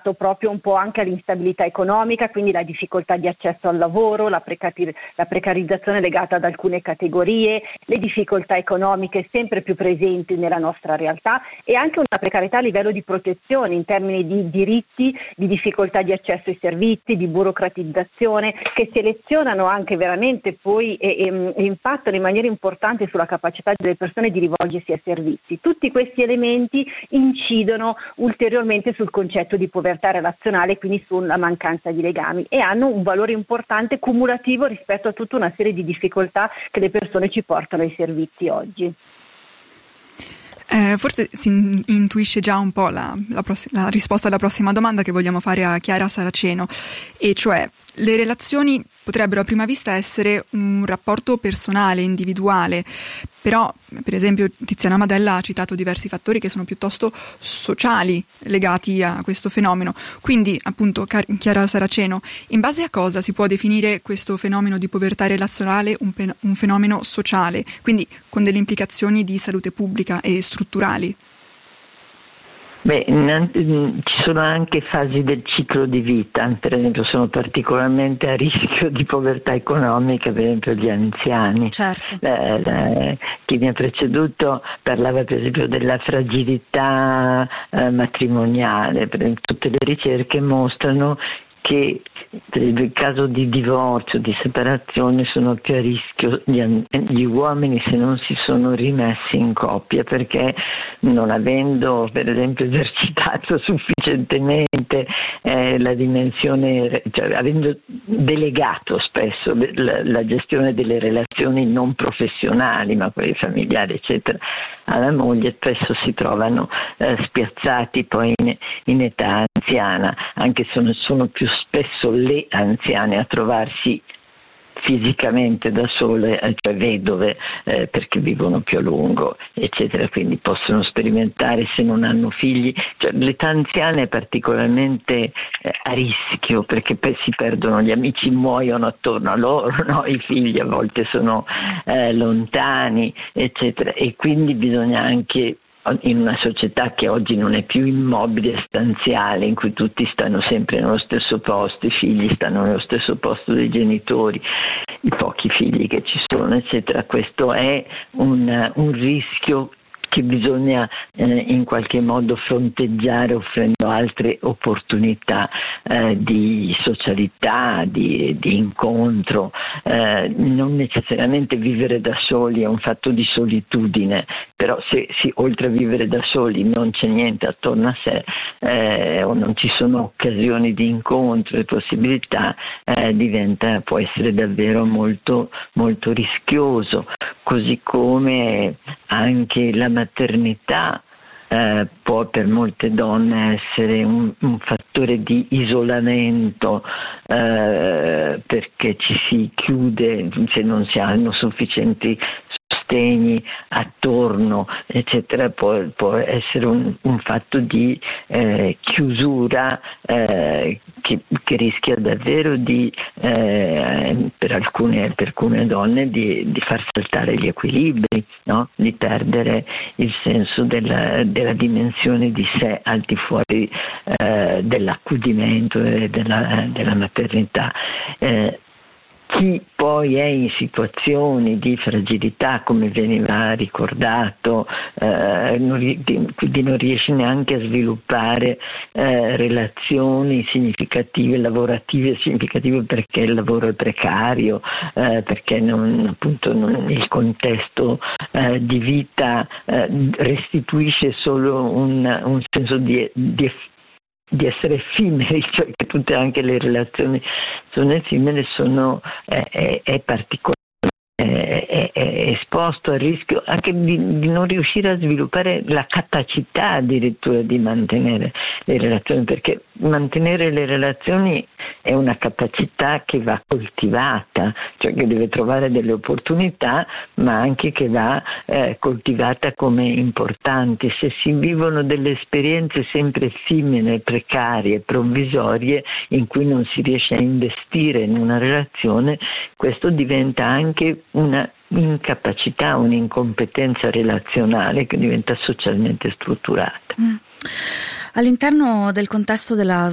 legato proprio un po' anche all'instabilità economica, quindi la difficoltà di accesso al lavoro, la precarizzazione legata ad alcune categorie, le difficoltà economiche sempre più presenti nella nostra realtà e anche una precarietà a livello di protezione in termini di diritti, di difficoltà di accesso ai servizi, di burocratizzazione, che selezionano anche veramente poi e impattano in maniera importante sulla capacità delle persone di rivolgersi ai servizi. Tutti questi elementi incidono ulteriormente sul concetto di povertà relazionale, quindi sulla mancanza di legami, e hanno un valore importante cumulativo rispetto a tutta una serie di difficoltà che le persone ci portano ai servizi oggi. Forse si intuisce già un po' la risposta alla prossima domanda che vogliamo fare a Chiara Saraceno, e cioè le relazioni potrebbero a prima vista essere un rapporto personale, individuale, però per esempio Tiziana Madella ha citato diversi fattori che sono piuttosto sociali legati a questo fenomeno. Quindi appunto Chiara Saraceno, in base a cosa si può definire questo fenomeno di povertà relazionale un fenomeno sociale, quindi con delle implicazioni di salute pubblica e strutturali? Ci sono anche fasi del ciclo di vita, per esempio sono particolarmente a rischio di povertà economica, per esempio gli anziani. Certo. Chi mi ha preceduto parlava per esempio della fragilità matrimoniale, tutte le ricerche mostrano che nel caso di divorzio, di separazione, sono più a rischio gli uomini se non si sono rimessi in coppia, perché non avendo per esempio esercitato sufficientemente la dimensione, cioè avendo delegato spesso la gestione delle relazioni non professionali ma quelle familiari eccetera alla moglie, spesso si trovano spiazzati poi in età anziana, anche se sono più spesso le anziane a trovarsi fisicamente da sole, cioè vedove, perché vivono più a lungo, eccetera, quindi possono sperimentare se non hanno figli. Cioè, l'età anziana è particolarmente a rischio, perché poi si perdono gli amici, muoiono attorno a loro, no? I figli a volte sono lontani, eccetera, e quindi bisogna anche, in una società che oggi non è più immobile, stanziale, in cui tutti stanno sempre nello stesso posto, i figli stanno nello stesso posto dei genitori, i pochi figli che ci sono, eccetera. Questo è un rischio che bisogna in qualche modo fronteggiare offrendo altre opportunità di socialità, di incontro. Non necessariamente vivere da soli è un fatto di solitudine, però se oltre a vivere da soli non c'è niente attorno a sé o non ci sono occasioni di incontro e possibilità, può essere davvero molto, molto rischioso, così come anche la maternità può per molte donne essere un fattore di isolamento, perché ci si chiude se non si hanno sufficienti sostegni attorno, eccetera. Può essere un fatto di chiusura che rischia davvero di per alcune donne di far saltare gli equilibri, no? Di perdere il senso della dimensione di sé al di fuori dell'accudimento e della maternità. Chi poi è in situazioni di fragilità, come veniva ricordato, quindi non riesce neanche a sviluppare relazioni significative, lavorative significative, perché il lavoro è precario, perché il contesto di vita restituisce solo un senso di essere effimeri, cioè che tutte anche le relazioni sono effimere, è particolare. È esposto al rischio anche di non riuscire a sviluppare la capacità addirittura di mantenere le relazioni, perché mantenere le relazioni è una capacità che va coltivata, cioè che deve trovare delle opportunità, ma anche che va coltivata come importante. Se si vivono delle esperienze sempre effimere, precarie, provvisorie, in cui non si riesce a investire in una relazione, questo diventa anche una incapacità, un'incompetenza relazionale che diventa socialmente strutturata. All'interno del contesto della